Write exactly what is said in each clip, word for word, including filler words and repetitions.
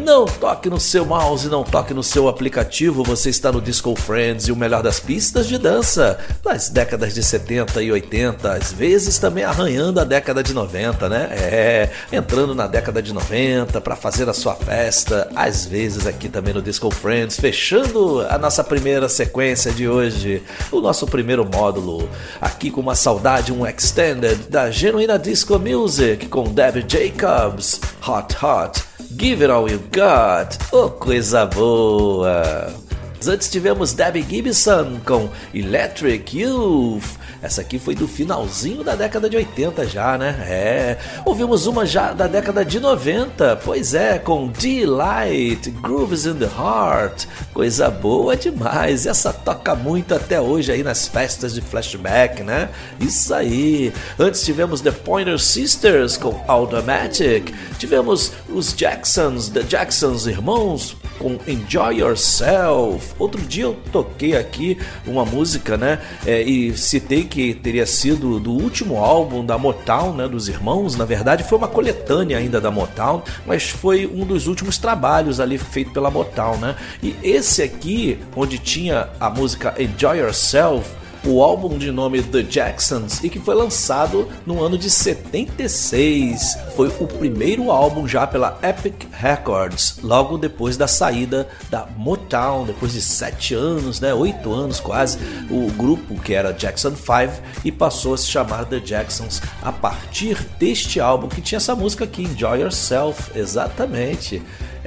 Não toque no seu mouse, não toque no seu aplicativo. Você está no Disco Friends e o melhor das pistas de dança das décadas de setenta e oitenta, às vezes também arranhando a década de noventa, né? É, entrando na década de noventa para fazer a sua festa, às vezes aqui também no Disco Friends, fechando a nossa primeira sequência de hoje, o nosso primeiro módulo, aqui com uma saudade, um extended da genuína Disco Music com Debbie Jacobs, Hot Hot, Give It All You Got, oh coisa boa! Antes tivemos Debbie Gibson com Electric Youth. Essa aqui foi do finalzinho da década de oitenta já, né? É. Ouvimos uma já da década de noventa. Pois é, com Delight, Grooves in the Heart. Coisa boa demais. Essa toca muito até hoje aí nas festas de flashback, né? Isso aí. Antes tivemos The Pointer Sisters com Automatic. Tivemos os Jacksons, The Jacksons Irmãos com Enjoy Yourself. Outro dia eu toquei aqui uma música, né, é, e citei que teria sido do último álbum da Motown, né, dos irmãos. Na verdade foi uma coletânea ainda da Motown, mas foi um dos últimos trabalhos ali feito pela Motown, né? E esse aqui, onde tinha a música Enjoy Yourself, o álbum de nome The Jacksons, e que foi lançado no ano de setenta e seis. Foi o primeiro álbum já pela Epic Records, logo depois da saída da Motown, depois de sete anos, né, oito anos quase, o grupo que era Jackson five e passou a se chamar The Jacksons a partir deste álbum que tinha essa música aqui, Enjoy Yourself, exatamente.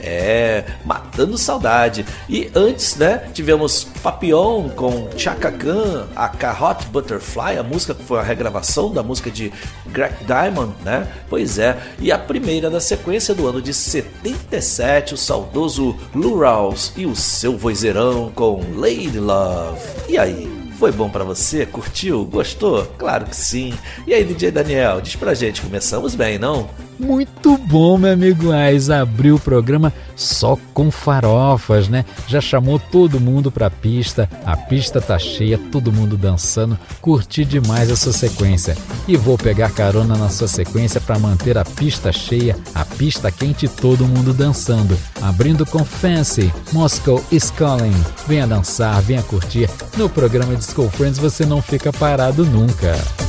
É, matando saudade. E antes, né, tivemos Papillon com Chaka Khan, a Hot Butterfly, a música que foi a regravação da música de Greg Diamond, né? Pois é, e a primeira da sequência do ano de setenta e sete, o saudoso Lou Rawls e o seu vozeirão com Lady Love. E aí? Foi bom pra você? Curtiu? Gostou? Claro que sim. E aí, D J Daniel, diz pra gente, começamos bem, não? Muito bom, meu amigo Ais, abriu o programa só com farofas, né? Já chamou todo mundo pra pista, a pista tá cheia, todo mundo dançando, curti demais a sua sequência. E vou pegar carona na sua sequência pra manter a pista cheia, a pista quente e todo mundo dançando. Abrindo com Fancy, Moscow is Calling. Venha dançar, venha curtir. No programa Disco Friends você não fica parado nunca.